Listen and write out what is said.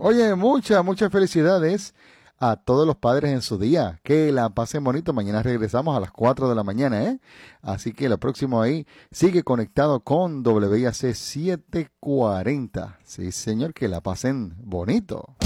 Oye, muchas felicidades a todos los padres en su día. Que la pasen bonito. Mañana regresamos a las 4 de la mañana, ¿eh? Así que lo próximo ahí, sigue conectado con WIAC 740. Sí, señor, que la pasen bonito.